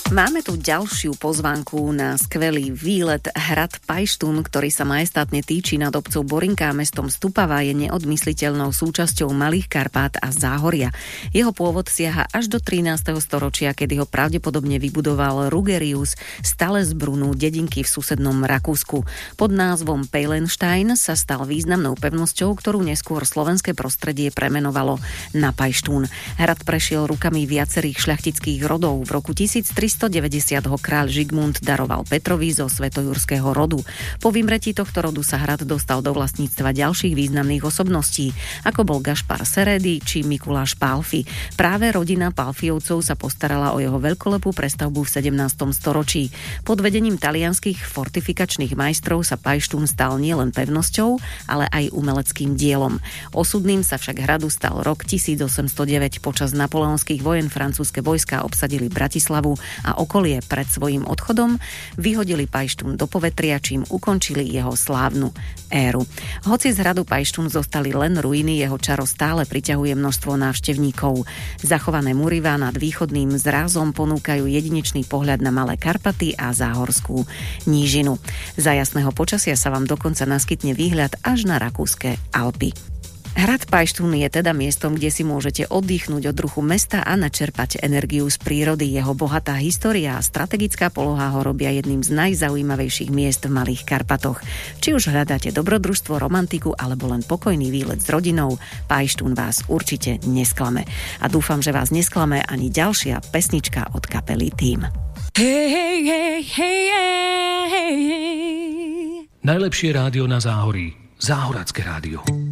Máme tu ďalšiu pozvánku na skvelý výlet Hrad Pajštún, ktorý sa majestátne týči nad obcov Borinka a mestom Stupava, je neodmysliteľnou súčasťou Malých Karpát a Záhoria. Jeho pôvod siaha až do 13. storočia, kedy ho pravdepodobne vybudoval Rugerius z Talesbrunu, dedinky v susednom Rakúsku. Pod názvom Pejlenstein sa stal významnou pevnosťou, ktorú neskôr slovenské prostredie premenovalo na Pajštún. Hrad prešiel rukami viacerých šľachtických rodov. V roku 1390 ho kráľ Žigmund daroval Petrovi zo svetojurského rodu. Po vymretí tohto rodu sa hrad dostal do vlastníctva ďalších významných osobností, ako bol Gašpar Seredy či Mikuláš Pálfy. Práve rodina Pálfiovcov sa postarala o jeho veľkolepú prestavbu v 17. storočí. Pod vedením talianskych fortifikačných majstrov sa Pajštún stal nielen pevnosťou, ale aj umeleckým dielom. Osudným sa však hradu stal rok 1809. Počas napoleonských vojen francúzske vojská obsadili Bratislavu a okolie. Pred svojím odchodom vyhodili Pajštún do povetria, čím ukončili jeho slávnu éru. Hoci z hradu Pajštún zostali len ruiny, jeho čaro stále priťahuje množstvo návštevníkov. Zachované murivá nad východným zrázom ponúkajú jedinečný pohľad na Malé Karpaty a Záhorskú nížinu. Za jasného počasia sa vám dokonca naskytne výhľad až na rakúske Alpy. Hrad Pajštún je teda miestom, kde si môžete oddychnúť od ruchu mesta a načerpať energiu z prírody. Jeho bohatá história a strategická poloha ho robia jedným z najzaujímavejších miest v Malých Karpatoch. Či už hľadáte dobrodružstvo, romantiku alebo len pokojný výlet s rodinou, Pajštún vás určite nesklame. A dúfam, že vás nesklame ani ďalšia pesnička od kapely Tým. Hey, hey, hey, hey, hey, hey. Najlepšie rádio na Záhorí. Záhoracké rádio.